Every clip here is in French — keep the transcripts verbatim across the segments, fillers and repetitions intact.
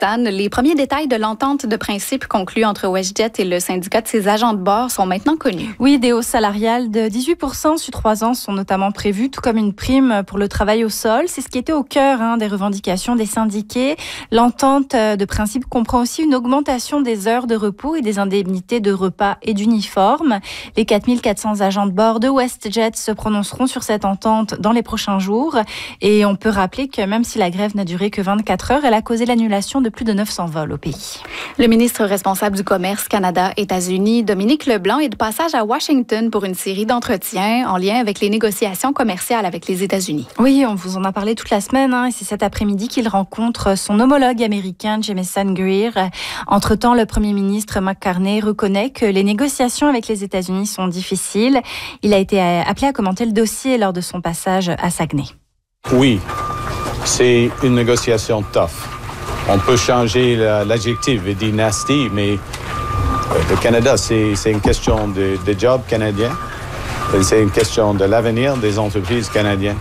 Stan, les premiers détails de l'entente de principe conclue entre WestJet et le syndicat de ses agents de bord sont maintenant connus. Oui, des hausses salariales de dix-huit pour cent sur trois ans sont notamment prévues, tout comme une prime pour le travail au sol. C'est ce qui était au cœur hein, des revendications des syndiqués. L'entente de principe comprend aussi une augmentation des heures de repos et des indemnités de repas et d'uniformes. Les quatre mille quatre cents agents de bord de WestJet se prononceront sur cette entente dans les prochains jours. Et on peut rappeler que même si la grève n'a duré que vingt-quatre heures, elle a causé l'annulation de plus de neuf cents vols au pays. Le ministre responsable du commerce Canada-États-Unis, Dominique Leblanc, est de passage à Washington pour une série d'entretiens en lien avec les négociations commerciales avec les États-Unis. Oui, on vous en a parlé toute la semaine hein, et c'est cet après-midi qu'il rencontre son homologue américain, Jamieson Greer. Entre-temps, le premier ministre Mark Carney reconnaît que les négociations avec les États-Unis sont difficiles. Il a été appelé à commenter le dossier lors de son passage à Saguenay. Oui, c'est une négociation tough. On peut changer l'adjectif et dire nasty, mais le Canada, c'est, c'est une question de, de job canadien. C'est une question de l'avenir des entreprises canadiennes.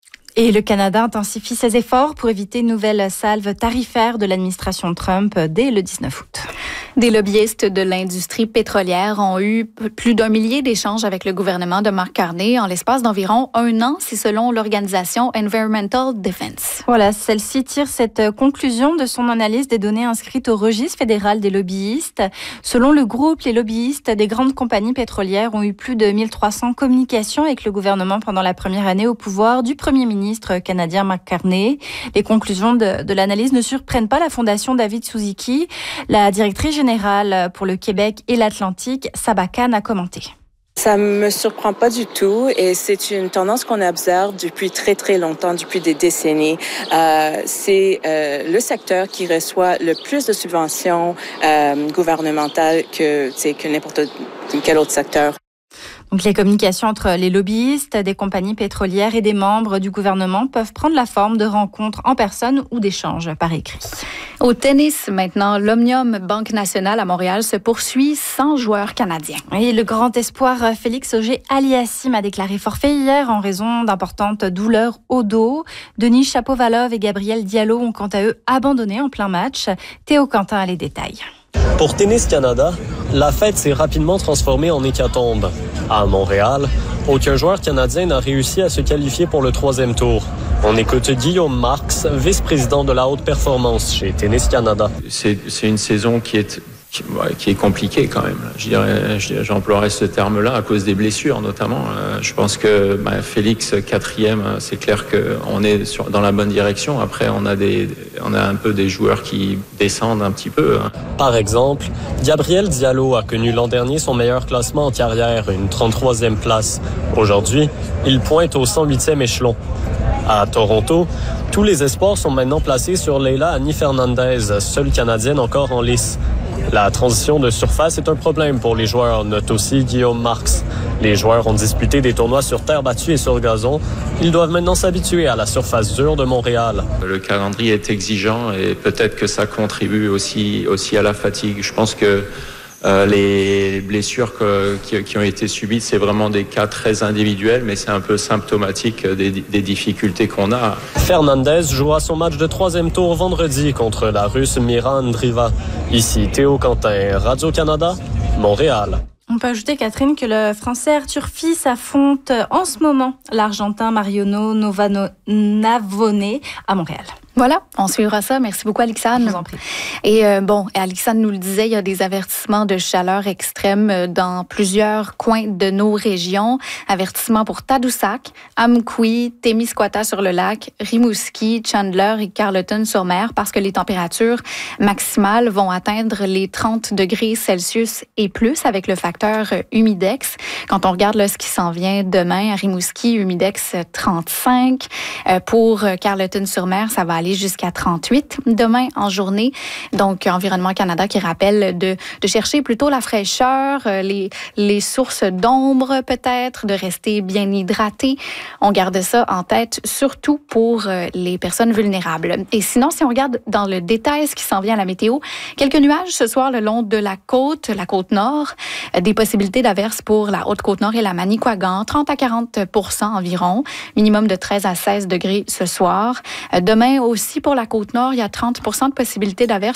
Et le Canada intensifie ses efforts pour éviter une nouvelle salve tarifaire de l'administration Trump dès le dix-neuf août. Des lobbyistes de l'industrie pétrolière ont eu plus d'un millier d'échanges avec le gouvernement de Mark Carney en l'espace d'environ un an, c'est selon l'organisation Environmental Defense. Voilà, celle-ci tire cette conclusion de son analyse des données inscrites au registre fédéral des lobbyistes. Selon le groupe, les lobbyistes des grandes compagnies pétrolières ont eu plus de mille trois cents communications avec le gouvernement pendant la première année au pouvoir du premier ministre canadien Mark Carney. Les conclusions de, de l'analyse ne surprennent pas la fondation David Suzuki. La directrice générale pour le Québec et l'Atlantique, Saba Khan, a commenté. Ça me surprend pas du tout et c'est une tendance qu'on observe depuis très très longtemps, depuis des décennies. Euh, c'est euh, le secteur qui reçoit le plus de subventions euh, gouvernementales que, que n'importe quel autre secteur. Donc, les communications entre les lobbyistes des compagnies pétrolières et des membres du gouvernement peuvent prendre la forme de rencontres en personne ou d'échanges par écrit. Au tennis, maintenant, l'Omnium Banque Nationale à Montréal se poursuit sans joueurs canadiens. Oui, le grand espoir Félix Auger-Aliassime a déclaré forfait hier en raison d'importantes douleurs au dos. Denis Chapovalov et Gabriel Diallo ont quant à eux abandonné en plein match. Théo Quentin a les détails. Pour Tennis Canada, la fête s'est rapidement transformée en hécatombe. À Montréal, aucun joueur canadien n'a réussi à se qualifier pour le troisième tour. On écoute Guillaume Marx, vice-président de la haute performance chez Tennis Canada. C'est, c'est une saison qui est, qui, qui est compliquée quand même. Je dirais, je, j'emploierais ce terme-là à cause des blessures notamment. Je pense que bah, Félix, quatrième, c'est clair qu'on est sur, dans la bonne direction. Après, on a, des, on a un peu des joueurs qui descendent un petit peu. Par exemple, Gabriel Diallo a connu l'an dernier son meilleur classement en carrière, une trente-troisième place. Aujourd'hui, il pointe au cent huitième échelon. À Toronto, tous les espoirs sont maintenant placés sur Leila Annie Fernandez, seule Canadienne encore en lice. La transition de surface est un problème pour les joueurs, note aussi Guillaume Marx. Les joueurs ont disputé des tournois sur terre battue et sur gazon. Ils doivent maintenant s'habituer à la surface dure de Montréal. Le calendrier est exigeant et peut-être que ça contribue aussi, aussi à la fatigue. Je pense que Euh, les blessures que, qui, qui ont été subies, c'est vraiment des cas très individuels, mais c'est un peu symptomatique des, des difficultés qu'on a. Fernandez jouera son match de troisième tour vendredi contre la Russe Mira Andreeva. Ici Théo Quentin, Radio-Canada, Montréal. On peut ajouter, Catherine, que le Français Arthur Fils affronte en ce moment l'Argentin Mariano Novano Navone à Montréal. Voilà, on suivra ça. Merci beaucoup, Alixane. Je vous en prie. Et euh, bon, Alixane nous le disait, il y a des avertissements de chaleur extrême dans plusieurs coins de nos régions. Avertissements pour Tadoussac, Amqui, Témiscouata-sur-le-Lac, Rimouski, Chandler et Carleton-sur-Mer parce que les températures maximales vont atteindre les trente degrés Celsius et plus avec le facteur humidex. Quand on regarde là, ce qui s'en vient demain à Rimouski, humidex trente-cinq. Euh, pour Carleton-sur-Mer, ça va aller jusqu'à trente-huit demain en journée. Donc, Environnement Canada qui rappelle de, de chercher plutôt la fraîcheur, les, les sources d'ombre peut-être, de rester bien hydraté. On garde ça en tête, surtout pour les personnes vulnérables. Et sinon, si on regarde dans le détail ce qui s'en vient à la météo, quelques nuages ce soir le long de la côte, la côte nord, des possibilités d'averses pour la Haute-Côte-Nord et la Manicouagan, trente à quarante pour cent environ, minimum de treize à seize degrés ce soir. Demain aussi pour la Côte-Nord, il y a trente pour cent de possibilités d'averses